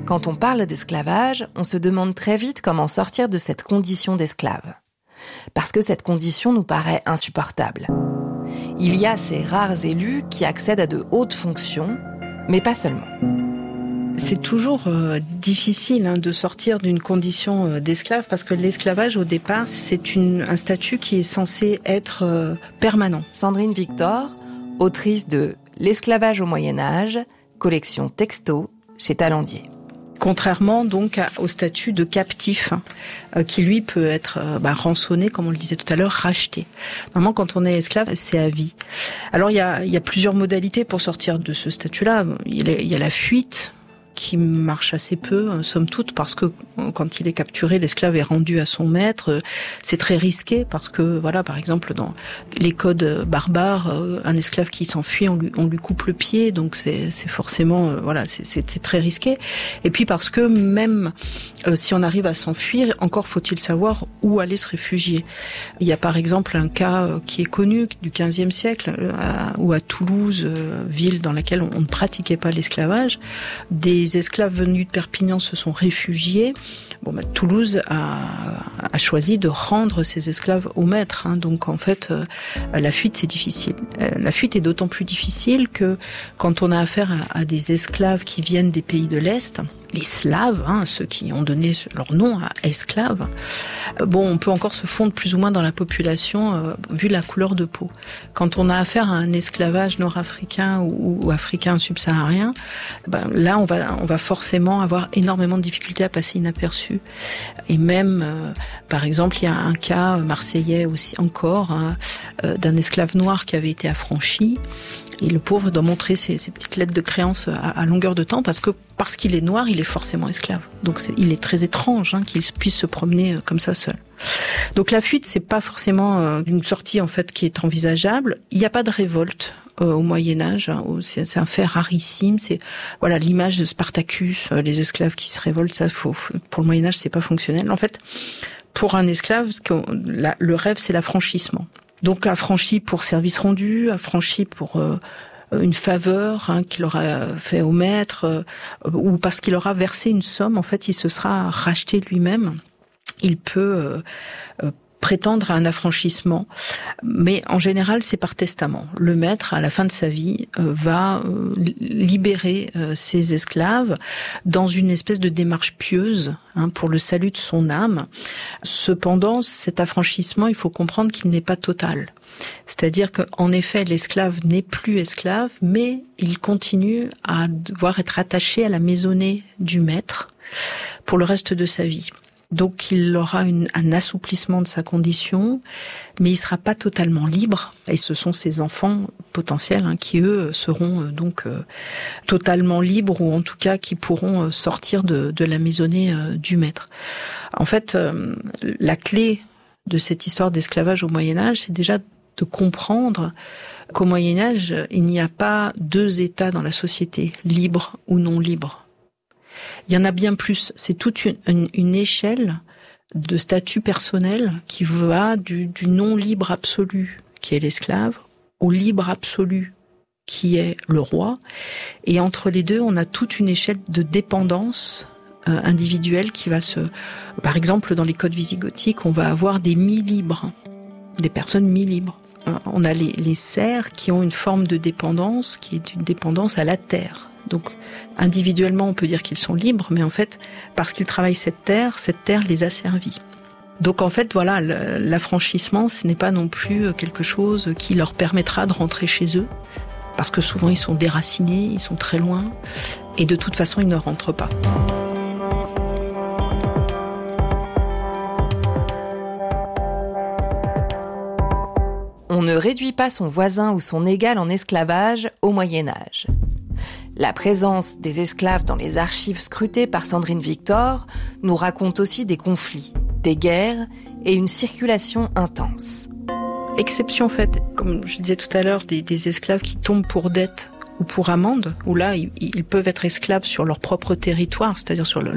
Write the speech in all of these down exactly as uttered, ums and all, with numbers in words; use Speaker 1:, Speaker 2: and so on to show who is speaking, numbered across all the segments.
Speaker 1: Quand on parle d'esclavage, on se demande très vite comment sortir de cette condition d'esclave. Parce que cette condition nous paraît insupportable. Il y a ces rares élus qui accèdent à de hautes fonctions, mais pas seulement.
Speaker 2: C'est toujours euh, difficile hein, de sortir d'une condition euh, d'esclave parce que l'esclavage, au départ, c'est une, un statut qui est censé être euh, permanent.
Speaker 1: Sandrine Victor, autrice de L'esclavage au Moyen-Âge, collection texto chez Talandier.
Speaker 2: Contrairement donc à, au statut de captif, euh, qui lui peut être euh, bah, rançonné, comme on le disait tout à l'heure, racheté. Normalement, quand on est esclave, c'est à vie. Alors il y a, il y a plusieurs modalités pour sortir de ce statut-là. Il y a, il y a la fuite, qui marche assez peu, somme toute, parce que quand il est capturé, l'esclave est rendu à son maître. C'est très risqué parce que, voilà, par exemple, dans les codes barbares, un esclave qui s'enfuit, on lui, on lui coupe le pied, donc c'est, c'est forcément, voilà, c'est, c'est, c'est très risqué. Et puis parce que même euh, si on arrive à s'enfuir, encore faut-il savoir où aller se réfugier. Il y a par exemple un cas qui est connu du quinzième siècle, à, où à Toulouse, euh, ville dans laquelle on, on ne pratiquait pas l'esclavage, des Les esclaves venus de Perpignan se sont réfugiés. Bon, bah, Toulouse a, a choisi de rendre ses esclaves au maître. Hein, donc en fait, euh, la fuite c'est difficile. Euh, la fuite est d'autant plus difficile que quand on a affaire à, à des esclaves qui viennent des pays de l'Est, les Slaves, hein, ceux qui ont donné leur nom à esclaves, euh, bon, on peut encore se fondre plus ou moins dans la population euh, vu la couleur de peau. Quand on a affaire à un esclavage nord-africain ou, ou africain subsaharien, ben, là on va on va forcément avoir énormément de difficultés à passer inaperçu. Et même, euh, par exemple, il y a un cas marseillais aussi encore, hein, euh, d'un esclave noir qui avait été affranchi. Et le pauvre doit montrer ses, ses petites lettres de créance à, à longueur de temps parce que parce qu'il est noir, il est forcément esclave. Donc c'est, il est très étrange hein, qu'il puisse se promener comme ça seul. Donc la fuite, c'est pas forcément euh, une sortie en fait qui est envisageable. Il n'y a pas de révolte euh, au Moyen Âge. Hein, c'est, c'est un fait rarissime. C'est voilà l'image de Spartacus, euh, les esclaves qui se révoltent. Ça, faut, pour le Moyen Âge, c'est pas fonctionnel. En fait, pour un esclave, la, le rêve, c'est l'affranchissement. Donc affranchi pour service rendu, affranchi pour euh, une faveur hein, qu'il aura fait au maître, euh, ou parce qu'il aura versé une somme, en fait, il se sera racheté lui-même. Il peut euh, euh, prétendre à un affranchissement, mais en général, c'est par testament. Le maître, à la fin de sa vie, euh, va euh, libérer euh, ses esclaves dans une espèce de démarche pieuse hein, pour le salut de son âme. Cependant, cet affranchissement, il faut comprendre qu'il n'est pas total. C'est-à-dire qu'en effet, l'esclave n'est plus esclave, mais il continue à devoir être attaché à la maisonnée du maître pour le reste de sa vie. Donc il aura une, un assouplissement de sa condition, mais il sera pas totalement libre. Et ce sont ses enfants potentiels hein, qui, eux, seront euh, donc euh, totalement libres, ou en tout cas qui pourront euh, sortir de, de la maisonnée euh, du maître. En fait, euh, la clé de cette histoire d'esclavage au Moyen-Âge, c'est déjà de comprendre qu'au Moyen-Âge, il n'y a pas deux états dans la société, libre ou non libre. Il y en a bien plus. C'est toute une, une, une échelle de statut personnel qui va du, du non libre absolu, qui est l'esclave, au libre absolu, qui est le roi. Et entre les deux, on a toute une échelle de dépendance euh, individuelle qui va se... Par exemple, dans les codes wisigothiques, on va avoir des mi-libres, des personnes mi-libres. On a les, les serfs qui ont une forme de dépendance, qui est une dépendance à la terre. Donc, individuellement, on peut dire qu'ils sont libres, mais en fait, parce qu'ils travaillent cette terre, cette terre les a servis. Donc, en fait, voilà, l'affranchissement, ce n'est pas non plus quelque chose qui leur permettra de rentrer chez eux, parce que souvent, ils sont déracinés, ils sont très loin, et de toute façon, ils ne rentrent pas.
Speaker 1: On ne réduit pas son voisin ou son égal en esclavage au Moyen-Âge. La présence des esclaves dans les archives scrutées par Sandrine Victor nous raconte aussi des conflits, des guerres et une circulation intense.
Speaker 2: Exception faite, comme je disais tout à l'heure, des, des esclaves qui tombent pour dette ou pour amende, où là, ils, ils peuvent être esclaves sur leur propre territoire, c'est-à-dire sur le,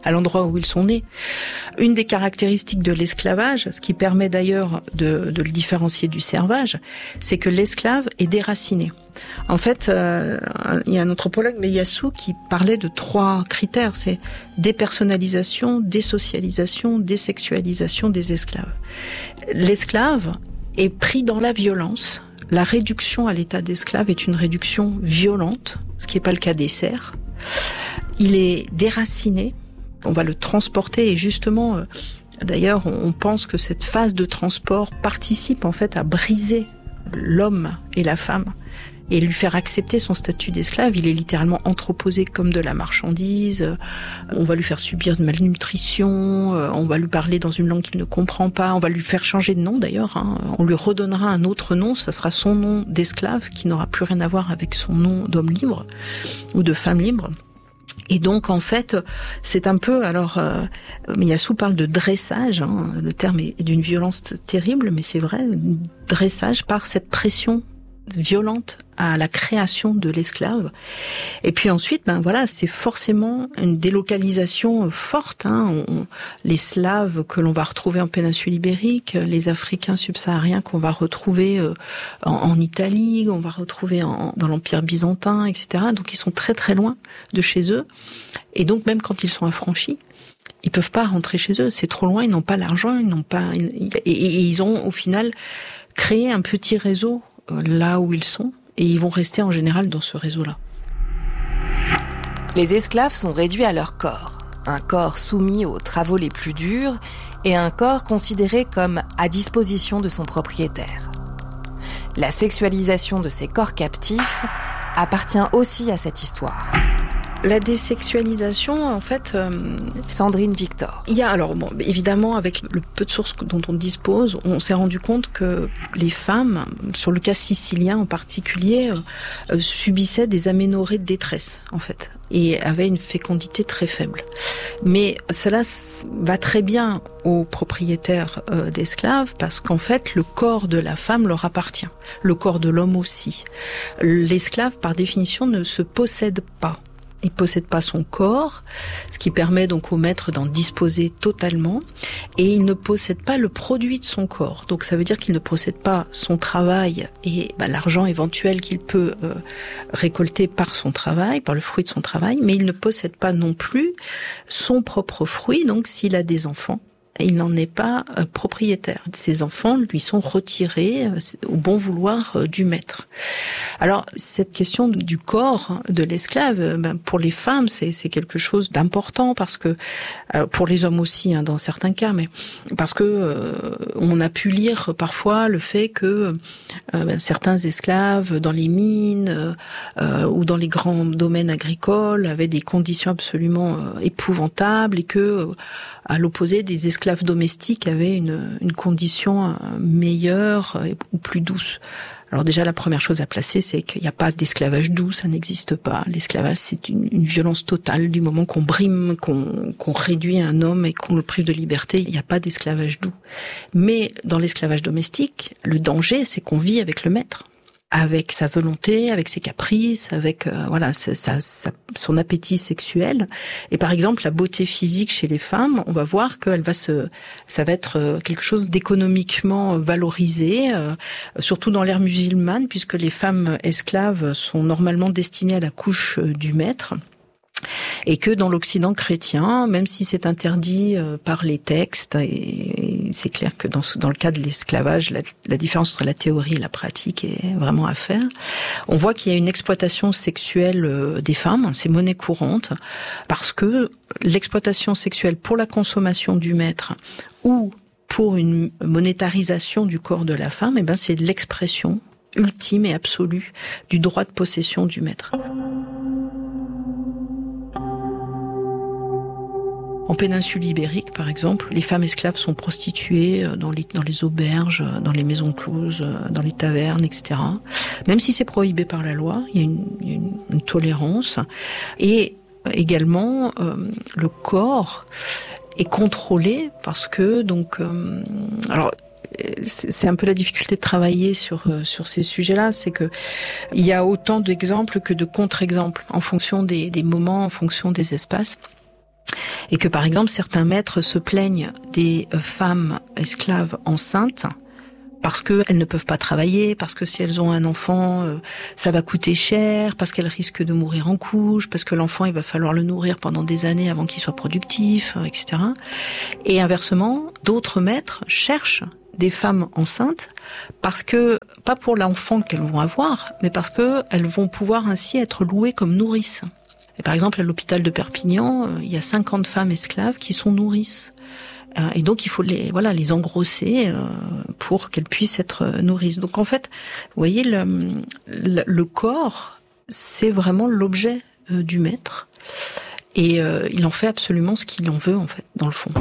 Speaker 2: à l'endroit où ils sont nés. Une des caractéristiques de l'esclavage, ce qui permet d'ailleurs de, de le différencier du servage, c'est que l'esclave est déraciné. En fait, euh, il y a un anthropologue, Meyassou, qui parlait de trois critères. C'est dépersonnalisation, désocialisation, désexualisation des esclaves. L'esclave est pris dans la violence. La réduction à l'état d'esclave est une réduction violente, ce qui n'est pas le cas des serfs. Il est déraciné. On va le transporter et justement, euh, d'ailleurs, on pense que cette phase de transport participe en fait à briser l'homme et la femme et lui faire accepter son statut d'esclave. Il est littéralement anthroposé comme de la marchandise. On va lui faire subir de malnutrition. On va lui parler dans une langue qu'il ne comprend pas. On va lui faire changer de nom d'ailleurs. Hein. On lui redonnera un autre nom. Ça sera son nom d'esclave qui n'aura plus rien à voir avec son nom d'homme libre ou de femme libre. Et donc, en fait, c'est un peu... Alors, euh, Meyassou parle de dressage. Hein, le terme est d'une violence terrible, mais c'est vrai, dressage par cette pression violente à la création de l'esclave. Et puis ensuite, ben voilà, c'est forcément une délocalisation forte. Hein. On, les Slaves que l'on va retrouver en péninsule ibérique, les Africains subsahariens qu'on va retrouver euh, en, en Italie, on va retrouver en, dans l'Empire byzantin, et cetera. Donc ils sont très très loin de chez eux. Et donc même quand ils sont affranchis, ils peuvent pas rentrer chez eux. C'est trop loin, ils n'ont pas l'argent, ils n'ont pas. Et, et, et ils ont au final créé un petit réseau là où ils sont, et ils vont rester en général dans ce réseau-là.
Speaker 1: Les esclaves sont réduits à leur corps, un corps soumis aux travaux les plus durs et un corps considéré comme à disposition de son propriétaire. La sexualisation de ces corps captifs appartient aussi à cette histoire.
Speaker 2: La désexualisation, en fait... Euh,
Speaker 1: Sandrine Victor.
Speaker 2: Il y a, alors, bon, évidemment, avec le peu de sources dont on dispose, on s'est rendu compte que les femmes, sur le cas sicilien en particulier, euh, subissaient des aménorrhées de détresse, en fait, et avaient une fécondité très faible. Mais cela va très bien aux propriétaires euh, d'esclaves, parce qu'en fait, le corps de la femme leur appartient. Le corps de l'homme aussi. L'esclave, par définition, ne se possède pas. Il possède pas son corps, ce qui permet donc au maître d'en disposer totalement, et il ne possède pas le produit de son corps. Donc ça veut dire qu'il ne possède pas son travail et bah, l'argent éventuel qu'il peut euh, récolter par son travail, par le fruit de son travail, mais il ne possède pas non plus son propre fruit. Donc s'il a des enfants, il n'en est pas euh, propriétaire. Ces enfants lui sont retirés euh, au bon vouloir euh, du maître. Alors, cette question du corps de l'esclave, euh, ben, pour les femmes, c'est, c'est quelque chose d'important parce que, euh, pour les hommes aussi, hein, dans certains cas, mais parce que euh, on a pu lire parfois le fait que euh, ben, certains esclaves dans les mines euh, ou dans les grands domaines agricoles avaient des conditions absolument euh, épouvantables et que, euh, à l'opposé, des esclaves domestiques avaient une, une condition meilleure ou plus douce. Alors déjà, la première chose à placer, c'est qu'il n'y a pas d'esclavage doux, ça n'existe pas. L'esclavage, c'est une, une violence totale. Du moment qu'on brime, qu'on, qu'on réduit un homme et qu'on le prive de liberté, il n'y a pas d'esclavage doux. Mais dans l'esclavage domestique, le danger, c'est qu'on vit avec le maître, avec sa volonté, avec ses caprices, avec euh, voilà sa, sa, sa, son appétit sexuel. Et par exemple, la beauté physique chez les femmes, on va voir qu'elle va se, ça va être quelque chose d'économiquement valorisé, euh, surtout dans l'ère musulmane, puisque les femmes esclaves sont normalement destinées à la couche du maître. Et que dans l'Occident chrétien, même si c'est interdit euh, par les textes, et, et c'est clair que dans, dans le cas de l'esclavage, la, la différence entre la théorie et la pratique est vraiment à faire, on voit qu'il y a une exploitation sexuelle euh, des femmes, c'est monnaie courante, parce que l'exploitation sexuelle pour la consommation du maître ou pour une monétarisation du corps de la femme, eh ben c'est l'expression ultime et absolue du droit de possession du maître. En péninsule ibérique, par exemple, les femmes esclaves sont prostituées dans les, dans les auberges, dans les maisons closes, dans les tavernes, et cetera. Même si c'est prohibé par la loi, il y a une, il y a une, une tolérance. Et également, euh, le corps est contrôlé parce que, donc, euh, alors, c'est un peu la difficulté de travailler sur sur ces sujets-là, c'est que il y a autant d'exemples que de contre-exemples en fonction des, des moments, en fonction des espaces. Et que par exemple certains maîtres se plaignent des femmes esclaves enceintes parce qu'elles ne peuvent pas travailler, parce que si elles ont un enfant, euh, ça va coûter cher, parce qu'elles risquent de mourir en couche, parce que l'enfant, il va falloir le nourrir pendant des années avant qu'il soit productif, euh, et cetera. Et inversement, d'autres maîtres cherchent des femmes enceintes parce que, pas pour l'enfant qu'elles vont avoir, mais parce que elles vont pouvoir ainsi être louées comme nourrices. Et par exemple, à l'hôpital de Perpignan, euh, il y a cinquante femmes esclaves qui sont nourrices. Et donc il faut les voilà les engrosser pour qu'elles puissent être nourrices. Donc en fait, vous voyez le le, le corps, c'est vraiment l'objet du maître et euh, il en fait absolument ce qu'il en veut en fait dans le fond.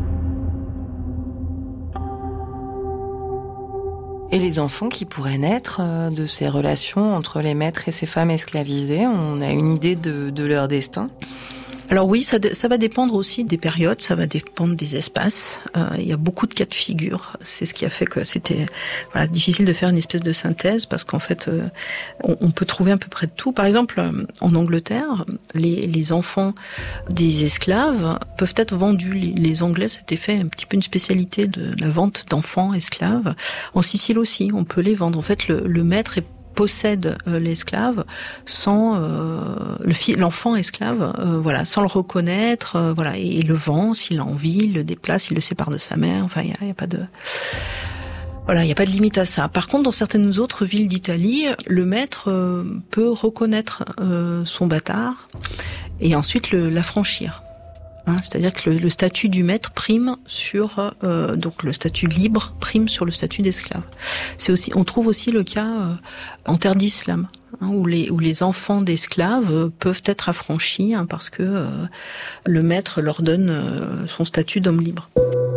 Speaker 1: Et les enfants qui pourraient naître de ces relations entre les maîtres et ces femmes esclavisées, on a une idée de, de leur destin ?
Speaker 2: Alors oui, ça, ça va dépendre aussi des périodes, ça va dépendre des espaces. Euh, il y a beaucoup de cas de figure. C'est ce qui a fait que c'était voilà, difficile de faire une espèce de synthèse parce qu'en fait, euh, on, on peut trouver à peu près de tout. Par exemple, en Angleterre, les, les enfants des esclaves peuvent être vendus. Les, les Anglais s'étaient fait un petit peu une spécialité de la vente d'enfants esclaves. En Sicile aussi, on peut les vendre. En fait, le, le maître est possède euh, l'esclave sans euh, le fi- l'enfant esclave euh, voilà sans le reconnaître euh, voilà et, et le vend s'il a envie, il le déplace, il le sépare de sa mère, enfin il y a, y a pas de voilà, il y a pas de limite à ça. Par contre, dans certaines autres villes d'Italie, le maître euh, peut reconnaître euh, son bâtard et ensuite le l'affranchir. Hein, c'est-à-dire que le, le statut du maître prime sur euh, donc le statut libre prime sur le statut d'esclave. C'est aussi, on trouve aussi le cas euh, en terre d'islam, hein, où les où les enfants d'esclaves euh, peuvent être affranchis hein, parce que euh, le maître leur donne euh, son statut d'homme libre.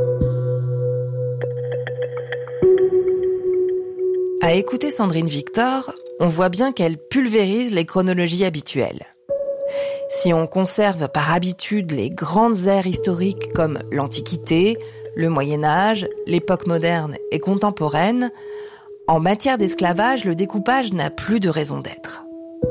Speaker 1: À écouter Sandrine Victor, on voit bien qu'elle pulvérise les chronologies habituelles. Si on conserve par habitude les grandes ères historiques comme l'Antiquité, le Moyen-Âge, l'époque moderne et contemporaine, en matière d'esclavage, le découpage n'a plus de raison d'être.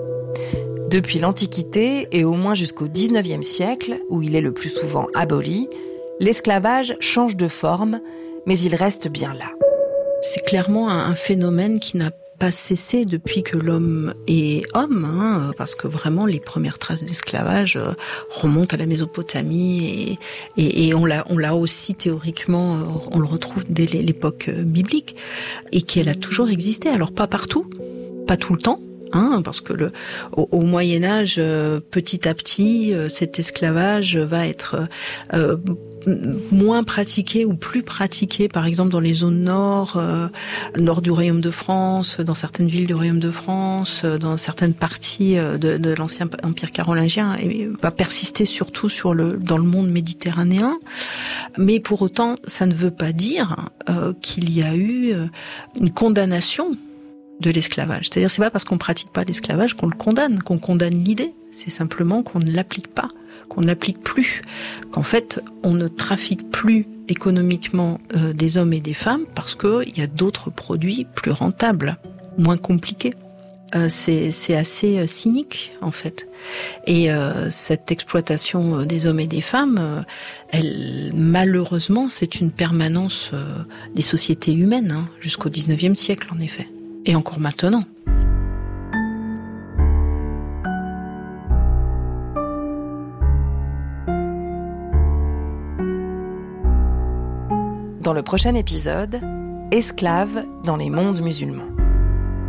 Speaker 1: Depuis l'Antiquité et au moins jusqu'au dix-neuvième siècle, où il est le plus souvent aboli, l'esclavage change de forme, mais il reste bien là.
Speaker 2: C'est clairement un phénomène qui n'a pas cessé depuis que l'homme est homme, hein, parce que vraiment les premières traces d'esclavage remontent à la Mésopotamie et, et, et on l'a, on l'a aussi théoriquement, on le retrouve dès l'époque biblique et qu'elle a toujours existé. Alors pas partout, pas tout le temps. Hein, parce que le, au, au Moyen Âge, euh, petit à petit, euh, cet esclavage va être euh, moins pratiqué ou plus pratiqué, par exemple dans les zones nord, euh, nord du Royaume de France, dans certaines villes du Royaume de France, dans certaines parties de, de l'ancien empire carolingien, et va persister surtout sur le dans le monde méditerranéen. Mais pour autant, ça ne veut pas dire euh, qu'il y a eu une condamnation de l'esclavage. C'est-à-dire, c'est pas parce qu'on pratique pas l'esclavage qu'on le condamne, qu'on condamne l'idée. C'est simplement qu'on ne l'applique pas, qu'on ne l'applique plus. Qu'en fait, on ne trafique plus économiquement euh, des hommes et des femmes parce que il y a d'autres produits plus rentables, moins compliqués. Euh, c'est, c'est assez euh, cynique, en fait. Et euh, cette exploitation des hommes et des femmes, euh, elle, malheureusement, c'est une permanence euh, des sociétés humaines, hein, jusqu'au dix-neuvième siècle, en effet. Et encore maintenant.
Speaker 1: Dans le prochain épisode, esclaves dans les mondes musulmans.